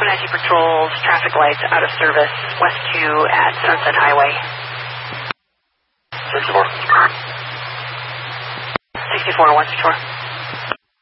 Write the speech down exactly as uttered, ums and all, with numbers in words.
Fibonacci patrols, traffic lights out of service, west two at Sunset Highway. sixty-four. sixty-four, one sixty-four.